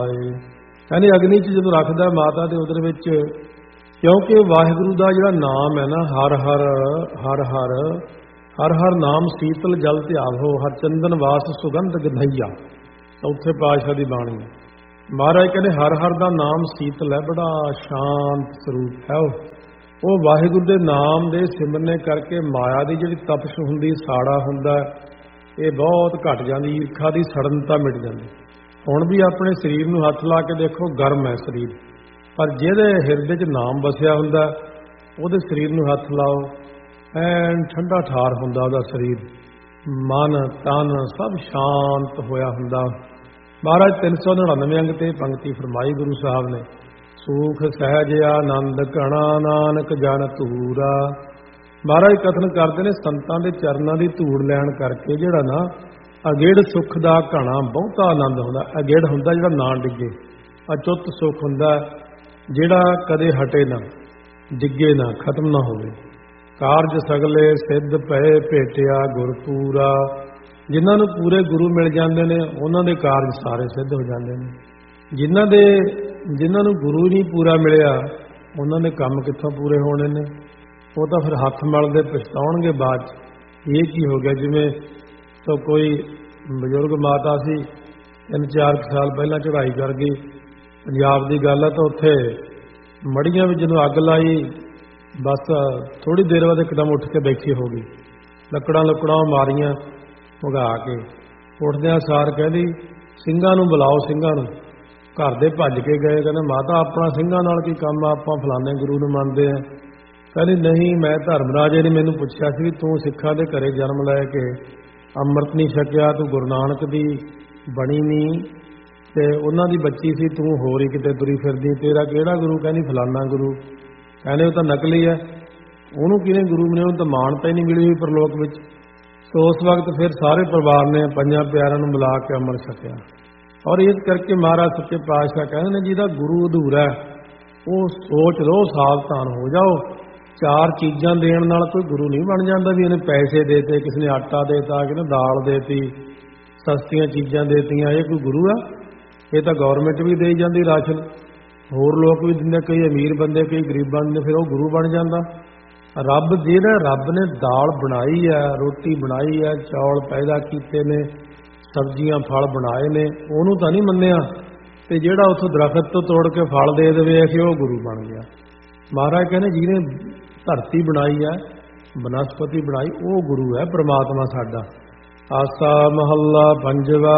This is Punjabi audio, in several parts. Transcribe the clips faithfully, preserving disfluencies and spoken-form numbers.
ਕਹਿੰਦੇ ਅਗਨੀ 'ਚ ਜਦੋਂ ਰੱਖਦਾ ਮਾਤਾ ਦੇ ਉਦਰ ਵਿੱਚ, ਕਿਉਂਕਿ ਵਾਹਿਗੁਰੂ ਦਾ ਜਿਹੜਾ ਨਾਮ ਹੈ ਨਾ, ਹਰ ਹਰ ਹਰ ਹਰ ਹਰ ਹਰ ਨਾਮ ਸੀਤਲ ਜਲ ਧਿਆਵੋ, ਹਰ ਚੰਦਨ ਵਾਸ ਸੁਗੰਧ ਗੰਧਈਆ, ਚੌਥੇ ਪਾਤਸ਼ਾਹ ਦੀ ਬਾਣੀ। ਮਹਾਰਾਜ ਕਹਿੰਦੇ ਹਰ ਹਰ ਦਾ ਨਾਮ ਸੀਤਲ ਹੈ, ਬੜਾ ਸ਼ਾਂਤ ਸਰੂਪ ਹੈ ਉਹ। ਉਹ ਵਾਹਿਗੁਰੂ ਦੇ ਨਾਮ ਦੇ ਸਿਮਰਨੇ ਕਰਕੇ ਮਾਇਆ ਦੀ ਜਿਹੜੀ ਤਪਸ਼ ਹੁੰਦੀ, ਸਾੜਾ ਹੁੰਦਾ, ਇਹ ਬਹੁਤ ਘਟ ਜਾਂਦੀ, ਈਰਖਾ ਦੀ ਸੜਨਤਾ ਮਿਟ ਜਾਂਦੀ। ਹੁਣ ਵੀ ਆਪਣੇ ਸਰੀਰ ਨੂੰ ਹੱਥ ਲਾ ਕੇ ਦੇਖੋ, ਗਰਮ ਹੈ ਸਰੀਰ, ਪਰ ਜਿਹਦੇ ਹਿਰਦੇ 'ਚ ਨਾਮ ਵਸਿਆ ਹੁੰਦਾ, ਉਹਦੇ ਸਰੀਰ ਨੂੰ ਹੱਥ ਲਾਓ, ਐਨ ਠੰਡਾ ਠਾਰ ਹੁੰਦਾ ਉਹਦਾ ਸਰੀਰ, ਮਨ ਤਨ ਸਭ ਸ਼ਾਂਤ ਹੋਇਆ ਹੁੰਦਾ। ਮਹਾਰਾਜ ਤਿੰਨ ਸੌ ਨੜਿਨਵੇਂ ਅੰਗ ਤੇ ਪੰਕਤੀ ਫਰਮਾਈ ਗੁਰੂ ਸਾਹਿਬ ਨੇ, ਸੂਖ ਸਹਿਜ ਆਨੰਦ ਘਣਾ ਨਾਨਕ ਜਨ ਧੂਰਾ। ਮਹਾਰਾਜ ਕਥਨ ਕਰਦੇ ਨੇ, ਸੰਤਾਂ ਦੇ ਚਰਨਾਂ ਦੀ ਧੂੜ ਲੈਣ ਕਰਕੇ ਜਿਹੜਾ ਨਾ ਅਗੇੜ ਸੁੱਖ ਦਾ ਘਣਾ ਬਹੁਤਾ ਆਨੰਦ ਹੁੰਦਾ। ਅਗੇੜ ਹੁੰਦਾ ਜਿਹੜਾ ਨਾ ਡਿੱਗੇ, ਅਚੁੱਤ ਸੁੱਖ ਹੁੰਦਾ ਜਿਹੜਾ ਕਦੇ ਹਟੇ ਨਾ, ਡਿੱਗੇ ਨਾ, ਖਤਮ ਨਾ ਹੋਵੇ। ਕਾਰਜ ਸਗਲੇ ਸਿੱਧ ਪਏ ਭੇਟਿਆ ਗੁਰਪੂਰਾ। ਜਿਨ੍ਹਾਂ ਨੂੰ ਪੂਰੇ ਗੁਰੂ ਮਿਲ ਜਾਂਦੇ ਨੇ, ਉਹਨਾਂ ਦੇ ਕਾਰਜ ਸਾਰੇ ਸਿੱਧ ਹੋ ਜਾਂਦੇ ਨੇ। ਜਿਨ੍ਹਾਂ ਦੇ ਜਿਨ੍ਹਾਂ ਨੂੰ ਗੁਰੂ ਨਹੀਂ ਪੂਰਾ ਮਿਲਿਆ, ਉਹਨਾਂ ਦੇ ਕੰਮ ਕਿੱਥੋਂ ਪੂਰੇ ਹੋਣੇ ਨੇ? ਉਹ ਤਾਂ ਫਿਰ ਹੱਥ ਮਲਦੇ ਪਛਤਾਉਣਗੇ ਬਾਅਦ 'ਚ। ਇਹ ਕੀ ਹੋ ਗਿਆ? ਜਿਵੇਂ ਤਾਂ ਕੋਈ ਬਜ਼ੁਰਗ ਮਾਤਾ ਸੀ, ਤਿੰਨ ਚਾਰ ਸਾਲ ਪਹਿਲਾਂ ਚੜ੍ਹਾਈ ਕਰ ਗਈ, ਪੰਜਾਬ ਦੀ ਗੱਲ ਹੈ, ਤਾਂ ਉੱਥੇ ਮੜੀਆਂ ਵਿੱਚ ਜਦੋਂ ਅੱਗ ਲਾਈ, ਬਸ ਥੋੜ੍ਹੀ ਦੇਰ ਬਾਅਦ ਇੱਕਦਮ ਉੱਠ ਕੇ ਬੈਠੀ ਹੋ ਗਈ। ਲੱਕੜਾਂ ਲੱਕੜਾਂ ਮਾਰੀਆਂ ਭਗਾ ਕੇ, ਉੱਠਦਿਆਂ ਸਾਰ ਕਹਿੰਦੀ ਸਿੰਘਾਂ ਨੂੰ ਬੁਲਾਓ, ਸਿੰਘਾਂ ਨੂੰ। ਘਰ ਦੇ ਭੱਜ ਕੇ ਗਏ, ਕਹਿੰਦੇ ਮਾਤਾ ਆਪਣਾ ਸਿੰਘਾਂ ਨਾਲ ਕੀ ਕੰਮ ਆ, ਆਪਾਂ ਫਲਾਣੇ ਗੁਰੂ ਨੂੰ ਮੰਨਦੇ ਹਾਂ। ਕਹਿੰਦੀ ਨਹੀਂ, ਮੈਂ ਧਰਮ ਰਾਜੇ ਨੇ ਮੈਨੂੰ ਪੁੱਛਿਆ ਸੀ ਵੀ ਤੂੰ ਸਿੱਖਾਂ ਦੇ ਘਰੇ ਜਨਮ ਲੈ ਕੇ ਅੰਮ੍ਰਿਤ ਨਹੀਂ ਛਕਿਆ, ਤੂੰ ਗੁਰੂ ਨਾਨਕ ਦੀ ਬਣੀ ਨਹੀਂ, ਤੇ ਉਹਨਾਂ ਦੀ ਬੱਚੀ ਸੀ, ਤੂੰ ਹੋਰ ਹੀ ਕਿਤੇ ਤੁਰੀ ਫਿਰਦੀ, ਤੇਰਾ ਕਿਹੜਾ ਗੁਰੂ? ਕਹਿੰਦੀ ਫਲਾਨਾ ਗੁਰੂ। ਕਹਿੰਦੇ ਉਹ ਤਾਂ ਨਕਲੀ ਹੈ, ਉਹਨੂੰ ਕਿਹਨੇ ਗੁਰੂ ਬਣਿਆ? ਉਹਨੂੰ ਤਾਂ ਮਾਨਤਾ ਹੀ ਨਹੀਂ ਮਿਲੀ ਹੋਈ ਪਰਲੋਕ ਵਿੱਚ। ਸੋ ਉਸ ਵਕਤ ਫਿਰ ਸਾਰੇ ਪਰਿਵਾਰ ਨੇ ਪੰਜਾਂ ਪਿਆਰਿਆਂ ਨੂੰ ਮਿਲਾ ਕੇ ਅੰਮ੍ਰਿਤ ਛਕਿਆ। ਔਰ ਇਸ ਕਰਕੇ ਮਹਾਰਾਜ ਸੱਚੇ ਪਾਤਸ਼ਾਹ ਕਹਿੰਦੇ ਨੇ, ਜਿਹਦਾ ਗੁਰੂ ਅਧੂਰਾ ਉਹ ਸੋਚ ਲਓ, ਸਾਵਧਾਨ ਹੋ ਜਾਓ। ਚਾਰ ਚੀਜ਼ਾਂ ਦੇਣ ਨਾਲ ਕੋਈ ਗੁਰੂ ਨਹੀਂ ਬਣ ਜਾਂਦਾ ਵੀ ਇਹਨੇ ਪੈਸੇ ਦੇਤੇ, ਕਿਸੇ ਨੇ ਆਟਾ ਦੇਤਾ, ਕਿਸੇ ਨੇ ਦਾਲ ਦੇਤੀ, ਸਸਤੀਆਂ ਚੀਜ਼ਾਂ ਦੇਤੀਆਂ, ਇਹ ਕੋਈ ਗੁਰੂ ਆ? ਇਹ ਤਾਂ ਗੌਰਮੈਂਟ ਵੀ ਦੇਈ ਜਾਂਦੀ ਰਾਸ਼ਨ, ਹੋਰ ਲੋਕ ਵੀ ਦਿੰਦੇ, ਕਈ ਅਮੀਰ ਬੰਦੇ ਕਈ ਗਰੀਬਾਂ ਦੇ, ਫਿਰ ਉਹ ਗੁਰੂ ਬਣ ਜਾਂਦਾ। ਰੱਬ ਜਿਹੜਾ ਰੱਬ ਨੇ ਦਾਲ ਬਣਾਈ ਹੈ, ਰੋਟੀ ਬਣਾਈ ਹੈ, ਚੌਲ ਪੈਦਾ ਕੀਤੇ ਨੇ, ਸਬਜ਼ੀਆਂ ਫਲ ਬਣਾਏ ਨੇ, ਉਹਨੂੰ ਤਾਂ ਨਹੀਂ ਮੰਨਿਆ, ਤੇ ਜਿਹੜਾ ਉੱਥੋਂ ਦਰਖਤ ਤੋਂ ਤੋੜ ਕੇ ਫਲ ਦੇ ਦੇਵੇ ਕਿ ਉਹ ਗੁਰੂ ਬਣ ਗਿਆ। ਮਹਾਰਾਜ ਕਹਿੰਦੇ ਜਿਹਨੇ ਧਰਤੀ ਬਣਾਈ ਹੈ, ਬਨਸਪਤੀ ਬਣਾਈ, ਉਹ ਗੁਰੂ ਹੈ, ਪ੍ਰਮਾਤਮਾ ਸਾਡਾ। ਆਸਾ ਮਹੱਲਾ ਪੰਜਵਾ।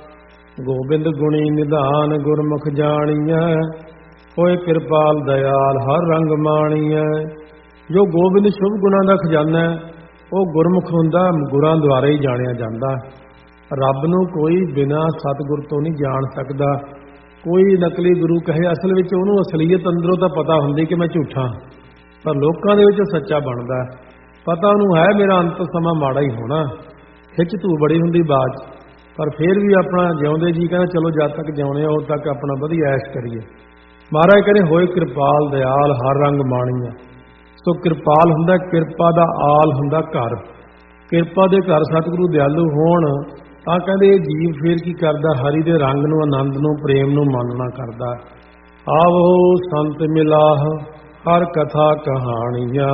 ਗੋਬਿੰਦ ਗੁਣੀ ਨਿਧਾਨ ਗੁਰਮੁਖ ਜਾਣੀਐ, ਹੋਏ ਕਿਰਪਾਲ ਦਇਆਲ ਹਰ ਰੰਗ ਮਾਣੀਐ। ਜੋ ਗੋਬਿੰਦ ਸ਼ੁਭ ਗੁਣਾਂ ਦਾ ਖਜ਼ਾਨਾ ਹੈ, ਉਹ ਗੁਰਮੁਖ ਹੁੰਦਾ, ਗੁਰਾਂ ਦੁਆਰਾ ਹੀ ਜਾਣਿਆ ਜਾਂਦਾ। ਰੱਬ ਨੂੰ ਕੋਈ ਬਿਨਾਂ ਸਤਿਗੁਰ ਤੋਂ ਨਹੀਂ ਜਾਣ ਸਕਦਾ। ਕੋਈ ਨਕਲੀ ਗੁਰੂ ਕਹੇ, ਅਸਲ ਵਿੱਚ ਉਹਨੂੰ ਅਸਲੀਅਤ ਅੰਦਰੋਂ ਤਾਂ ਪਤਾ ਹੁੰਦੀ ਕਿ ਮੈਂ ਝੂਠਾ, ਪਰ ਲੋਕਾਂ ਦੇ ਵਿੱਚ ਸੱਚਾ ਬਣਦਾ। ਪਤਾ ਉਹਨੂੰ ਹੈ ਮੇਰਾ ਅੰਤ ਸਮਾਂ ਮਾੜਾ ਹੀ ਹੋਣਾ, ਖਿੱਚ ਧੂ ਬੜੀ ਹੁੰਦੀ ਬਾਅਦ 'ਚ, ਪਰ ਫਿਰ ਵੀ ਆਪਣਾ ਜਿਉਂਦੇ ਜੀ ਕਹਿੰਦਾ ਚਲੋ ਜਦ ਤੱਕ ਜਿਉਣੇ ਉਦੋਂ ਤੱਕ ਆਪਣਾ ਵਧੀਆ ਐਸ਼ ਕਰੀਏ। ਮਹਾਰਾਜ ਕਹਿੰਦੇ ਹੋਏ ਕਿਰਪਾਲ ਦਇਆਲ ਹਰ ਰੰਗ ਮਾਣੀਆਂ। ਸੋ ਕਿਰਪਾਲ ਹੁੰਦਾ, ਕਿਰਪਾ ਦਾ ਆਲ ਹੁੰਦਾ ਘਰ। ਕਿਰਪਾ ਦੇ ਘਰ ਸਤਿਗੁਰੂ ਦਿਆਲੂ ਹੋਣ ਤਾਂ ਕਹਿੰਦੇ ਇਹ ਜੀਵ ਫੇਰ ਕੀ ਕਰਦਾ? ਹਰੀ ਦੇ ਰੰਗ ਨੂੰ, ਆਨੰਦ ਨੂੰ, ਪ੍ਰੇਮ ਨੂੰ ਮਾਨਣਾ ਕਰਦਾ। ਆਵੋ ਸੰਤ ਮਿਲਾਹ ਹਰ ਕਥਾ ਕਹਾਣੀਆਂ,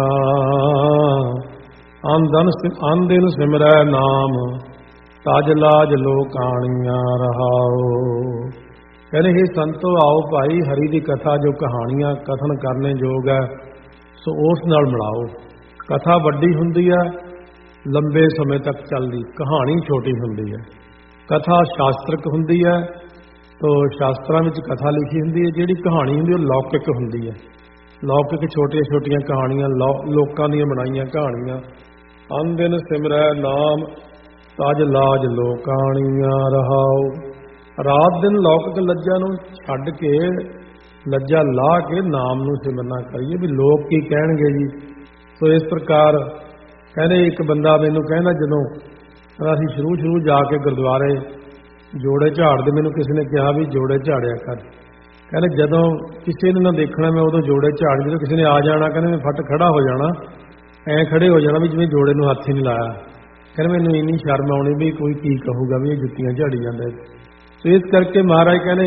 ਆਂਦਨ ਆਂਦਿਨ ਸਿਮਰੈ ਨਾਮ, ਤਜ ਲਾਜ ਲੋਕਾਣੀਆਂ ਰਹਾਓ। ਕਹਿੰਦੇ ਇਹ ਸੰਤੋ ਆਓ ਭਾਈ, ਹਰੀ ਦੀ ਕਥਾ ਜੋ ਕਹਾਣੀਆਂ ਕਥਨ ਕਰਨੇ ਯੋਗ ਹੈ, ਸੋ ਉਸ ਨਾਲ ਮਿਲਾਓ। ਕਥਾ ਵੱਡੀ ਹੁੰਦੀ ਹੈ, ਲੰਬੇ ਸਮੇਂ ਤੱਕ ਚੱਲਦੀ, ਕਹਾਣੀ ਛੋਟੀ ਹੁੰਦੀ ਹੈ। ਕਥਾ ਸ਼ਾਸਤਰਕ ਹੁੰਦੀ ਹੈ, ਤੋ ਸ਼ਾਸਤਰਾਂ ਵਿੱਚ ਕਥਾ ਲਿਖੀ ਹੁੰਦੀ ਹੈ। ਜਿਹੜੀ ਕਹਾਣੀ ਹੁੰਦੀ ਉਹ ਲੌਕਿਕ ਹੁੰਦੀ ਹੈ। ਲੌਕਿਕ ਛੋਟੀਆਂ ਛੋਟੀਆਂ ਕਹਾਣੀਆਂ, ਲੋਕਾਂ ਦੀਆਂ ਬਣਾਈਆਂ ਕਹਾਣੀਆਂ। ਅੰਦਿਨ ਸਿਮਰੈ ਨਾਮ, ਤਜ ਲਾਜ ਲੋਕਾਣੀਆਂ ਰਹਾਓ। ਰਾਤ ਦਿਨ ਲੌਕਿਕ ਲੱਜਾ ਨੂੰ ਛੱਡ ਕੇ, ਲੱਜਾ ਲਾ ਕੇ ਨਾਮ ਨੂੰ ਸਿਮਰਨਾ ਕਰੀਏ ਵੀ ਲੋਕ ਕੀ ਕਹਿਣਗੇ ਜੀ। ਸੋ ਇਸ ਪ੍ਰਕਾਰ ਕਹਿੰਦੇ ਇੱਕ ਬੰਦਾ ਮੈਨੂੰ ਕਹਿੰਦਾ, ਜਦੋਂ ਅਸੀਂ ਸ਼ੁਰੂ ਸ਼ੁਰੂ ਜਾ ਕੇ ਗੁਰਦੁਆਰੇ ਜੋੜੇ ਝਾੜਦੇ, ਮੈਨੂੰ ਕਿਸੇ ਨੇ ਕਿਹਾ ਵੀ ਜੋੜੇ ਝਾੜਿਆ ਕਰ। ਕਹਿੰਦੇ ਜਦੋਂ ਕਿਸੇ ਨੇ ਨਾ ਦੇਖਣਾ ਮੈਂ ਉਦੋਂ ਜੋੜੇ ਝਾੜ, ਜਦੋਂ ਕਿਸੇ ਨੇ ਆ ਜਾਣਾ ਕਹਿੰਦੇ ਮੈਂ ਫੱਟ ਖੜਾ ਹੋ ਜਾਣਾ, ਐਂ ਖੜੇ ਹੋ ਜਾਣਾ ਵੀ ਜਿਵੇਂ ਜੋੜੇ ਨੂੰ ਹੱਥ ਹੀ ਨਹੀਂ ਲਾਇਆ। ਕਹਿੰਦੇ ਮੈਨੂੰ ਇੰਨੀ ਸ਼ਰਮ ਆਉਣੀ ਵੀ ਕੋਈ ਕੀ ਕਹੂਗਾ ਵੀ ਇਹ ਜੁੱਤੀਆਂ ਝਾੜੀ ਜਾਂਦਾ। ਸੋ ਇਸ ਕਰਕੇ ਮਹਾਰਾਜ ਕਹਿੰਦੇ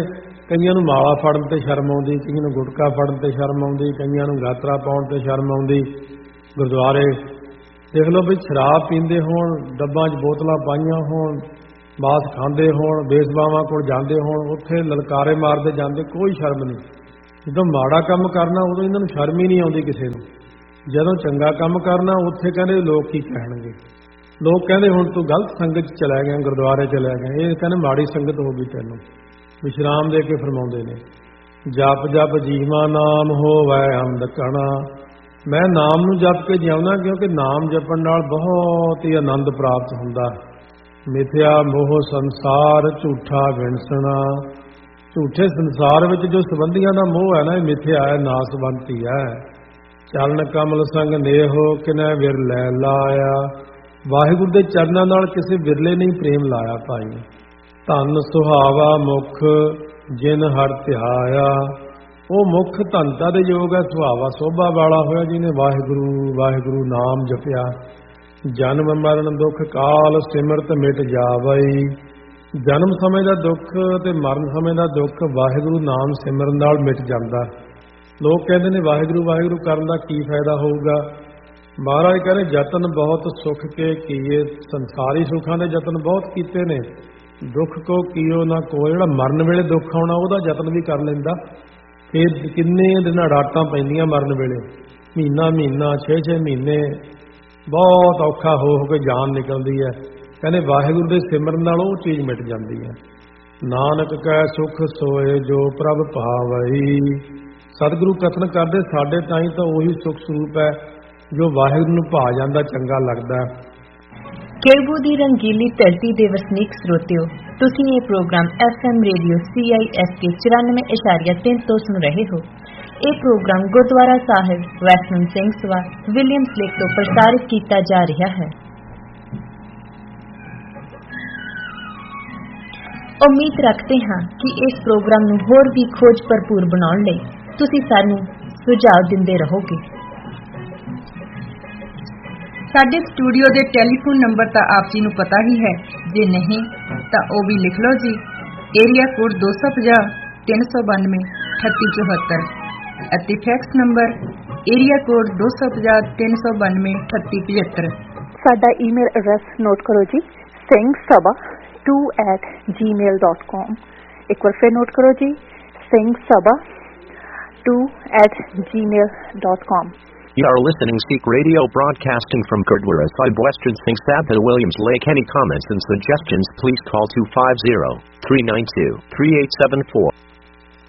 ਕਈਆਂ ਨੂੰ ਮਾਲਾ ਫੜਨ ਤੇ ਸ਼ਰਮ ਆਉਂਦੀ, ਕਈਆਂ ਨੂੰ ਗੁਟਕਾ ਫੜਨ ਤੇ ਸ਼ਰਮ ਆਉਂਦੀ, ਕਈਆਂ ਨੂੰ ਗਾਤਰਾ ਪਾਉਣ ਤੇ ਸ਼ਰਮ ਆਉਂਦੀ। ਗੁਰਦੁਆਰੇ ਦੇਖ ਲਓ ਵੀ ਸ਼ਰਾਬ ਪੀਂਦੇ ਹੋਣ, ਡੱਬਾਂ 'ਚ ਬੋਤਲਾਂ ਪਾਈਆਂ ਹੋਣ, ਮਾਸ ਖਾਂਦੇ ਹੋਣ, ਬੇਸਬਾਵਾਂ ਕੋਲ ਜਾਂਦੇ ਹੋਣ, ਉੱਥੇ ਲਲਕਾਰੇ ਮਾਰਦੇ ਜਾਂਦੇ, ਕੋਈ ਸ਼ਰਮ ਨਹੀਂ। ਜਦੋਂ ਮਾੜਾ ਕੰਮ ਕਰਨਾ ਉਦੋਂ ਇਹਨਾਂ ਨੂੰ ਸ਼ਰਮ ਹੀ ਨਹੀਂ ਆਉਂਦੀ ਕਿਸੇ ਨੂੰ। ਜਦੋਂ ਚੰਗਾ ਕੰਮ ਕਰਨਾ ਉੱਥੇ ਕਹਿੰਦੇ ਲੋਕ ਕੀ ਕਹਿਣਗੇ। ਲੋਕ ਕਹਿੰਦੇ ਹੁਣ ਤੂੰ ਗਲਤ ਸੰਗਤ 'ਚ ਚਲਾ ਗਿਆ, ਗੁਰਦੁਆਰੇ ਚਲਾ ਗਿਆ, ਇਹ ਕਹਿੰਦੇ ਮਾੜੀ ਸੰਗਤ ਹੋ ਗਈ ਤੈਨੂੰ। ਵਿਸ਼ਰਾਮ ਦੇ ਕੇ ਫਰਮਾਉਂਦੇ ਨੇ, ਜਪ ਜਪ ਜੀਵਾ ਨਾਮ ਹੋਵੈ ਅੰਧਕਣਾ। ਮੈਂ ਨਾਮ ਨੂੰ ਜਪ ਕੇ ਜਿਉਣਾ, ਕਿਉਂਕਿ ਨਾਮ ਜਪਣ ਨਾਲ ਬਹੁਤ ਹੀ ਆਨੰਦ ਪ੍ਰਾਪਤ ਹੁੰਦਾ। ਮਿਥਿਆ ਮੋਹ ਸੰਸਾਰ ਝੂਠਾ ਵਿਣਸਣਾ। ਝੂਠੇ ਸੰਸਾਰ ਵਿੱਚ ਜੋ ਸੰਬੰਧੀਆਂ ਦਾ ਮੋਹ ਹੈ ਨਾ, ਇਹ ਮਿਥਿਆ ਹੈ, ਨਾਸਵੰਤੀ ਹੈ। ਚਰਨ ਕਮਲ ਸੰਗ ਨੇਹੋ ਕਿਨੈ ਵਿਰਲੇ ਲਾਇਆ। ਵਾਹਿਗੁਰੂ ਦੇ ਚਰਨਾਂ ਨਾਲ ਕਿਸੇ ਵਿਰਲੇ ਨਹੀਂ ਪ੍ਰੇਮ ਲਾਇਆ ਭਾਈ। ਧਨ ਸੁਹਾਵਾ ਮੁਖ ਜਿਨ ਹਰ ਧਿਆਇਆ। ਉਹ ਮੁੱਖ ਧਨਤਾ ਦੇ ਯੋਗ ਹੈ, ਸੁਹਾਵਾ ਸੋਭਾ ਵਾਲਾ ਹੋਇਆ ਜਿਹਨੇ ਵਾਹਿਗੁਰੂ ਵਾਹਿਗੁਰੂ ਨਾਮ ਜਪਿਆ। ਜਨਮ ਮਰਨ ਦੁੱਖ ਕਾਲ ਸਿਮਰਤ ਮਿਟ ਜਾਵਈ। ਜਨਮ ਸਮੇਂ ਦਾ ਦੁੱਖ ਤੇ ਮਰਨ ਸਮੇਂ ਦਾ ਦੁੱਖ ਵਾਹਿਗੁਰੂ ਨਾਮ ਸਿਮਰਨ ਨਾਲ ਮਿਟ ਜਾਂਦਾ। ਲੋਕ ਕਹਿੰਦੇ ਨੇ ਵਾਹਿਗੁਰੂ ਵਾਹਿਗੁਰੂ ਕਰਨ ਦਾ ਕੀ ਫਾਇਦਾ ਹੋਊਗਾ। ਮਹਾਰਾਜ ਕਹਿੰਦੇ ਯਤਨ ਬਹੁਤ ਸੁੱਖ ਕੇ ਕੀਏ। ਸੰਸਾਰੀ ਸੁੱਖਾਂ ਦੇ ਯਤਨ ਬਹੁਤ ਕੀਤੇ ਨੇ, ਦੁੱਖ ਕੋ ਕੀਓ ਨਾ ਕੋ। ਜਿਹੜਾ ਮਰਨ ਵੇਲੇ ਦੁੱਖ ਆਉਣਾ ਉਹਦਾ ਯਤਨ ਵੀ ਕਰ ਲੈਂਦਾ। ਫਿਰ ਕਿੰਨੇ ਦਿਨਾਂ ਡਾਟਾਂ ਪੈਂਦੀਆਂ ਮਰਨ ਵੇਲੇ, ਮਹੀਨਾ ਮਹੀਨਾ ਛੇ ਛੇ ਮਹੀਨੇ ਬਹੁਤ ਔਖਾ ਹੋ ਹੋ ਕੇ ਜਾਨ ਨਿਕਲਦੀ ਹੈ। ਕਹਿੰਦੇ ਵਾਹਿਗੁਰੂ ਦੇ ਸਿਮਰਨ ਨਾਲ ਉਹ ਚੀਜ਼ ਮਿਟ ਜਾਂਦੀ ਹੈ। ਨਾਨਕ ਕੈ ਸੁਖ ਸੋਏ ਜੋ ਪ੍ਰਭ ਭਾਵਈ। ਸਤਿਗੁਰੂ ਕਥਨ ਕਰਦੇ ਸਾਡੇ ਤਾਈਂ ਤਾਂ ਉਹੀ ਸੁਖ ਸਰੂਪ ਹੈ ਜੋ ਵਾਹਿਗੁਰੂ ਨੂੰ ਭਾ ਜਾਂਦਾ, ਚੰਗਾ ਲੱਗਦਾ। ਕੇਰਬੂ ਦੀ ਰੰਗੀਲੀ ਧਰਤੀ ਦੇ ਵਸਨੀਕ ਸਰੋਤਿਓ, ਤੁਸੀਂ ਇਹ programme F M radio C I S K ਚੁਰਾਨਵੇਂ ਇਸ਼ਾਰੀਆ ਤਿੰਨ ਤੋਂ ਸੁਣ ਰਹੇ ਹੋ। ਇਹ ਪ੍ਰੋਗਰਾਮ ਗੁਰਦੁਆਰਾ ਸਾਹਿਬ western Singh Sabha Williams lake ਤੋਂ ਪ੍ਰਸਾਰਿਤ ਕੀਤਾ ਜਾ ਰਿਹਾ ਹੈ। ਉਮੀਦ ਰੱਖਦੇ ਹਾਂ ਕਿ ਇਸ ਪ੍ਰੋਗਰਾਮ ਨੂੰ ਹੋਰ ਵੀ ਖੋਜ ਭਰਪੂਰ ਬਣਾਉਣ ਲਈ ਤੁਸੀਂ ਸਾਨੂੰ ਸੁਝਾਅ ਦਿੰਦੇ ਰਹੋਗੇ। ਸਾਡੇ ਸਟੂਡੀਓ ਦੇ ਟੈਲੀਫੋਨ ਨੰਬਰ ਤਾਂ ਆਪ ਜੀ ਨੂੰ ਪਤਾ ਹੀ ਹੈ, ਜੇ ਨਹੀਂ ਤਾਂ ਉਹ ਵੀ ਲਿਖ ਲਓ ਜੀ। ਏਰੀਆ ਕੋਡ ਦੋ ਸੌ ਪੰਜਾਹ ਤਿੰਨ ਸੌ ਬਾਨਵੇਂ ਅਠੱਤੀ ਚੌਹੱਤਰ ਅਤੇ ਫੈਕਸ ਨੰਬਰ ਏਰੀਆ ਕੋਡ ਦੋ ਸੌ ਪੰਜਾਹ ਤਿੰਨ ਸੌ ਬਾਨਵੇਂ ਅਠੱਤੀ ਪਝੱਤਰ। ਸਾਡਾ ਈਮੇਲ ਐਡਰੈਸ ਨੋਟ ਕਰੋ ਜੀ, ਸਿੰਘ ਸਭਾ ਟੂ ਐਟ ਜੀ ਮੇਲ ਡਾਟ ਕਾਮ। ਇੱਕ ਵਾਰ ਫਿਰ ਨੋਟ ਕਰੋ ਜੀ, ਸਿੰਘ ਸਭਾ ਟੂ ਐਟ ਜੀ ਮੇਲ dot com. You are listening Sikh Radio broadcasting from Gurdwara Sahib Western Singh Sabha Williams Lake. Any comments and suggestions please call two five zero, three nine two, three eight seven four.